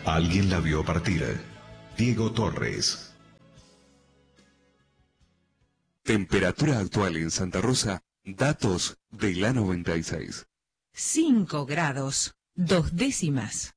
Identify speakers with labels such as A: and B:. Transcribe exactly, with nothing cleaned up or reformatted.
A: Alguien la vio partir. Diego Torres.
B: Temperatura actual en Santa Rosa. Datos de la noventa y seis.
C: cinco grados, dos décimas.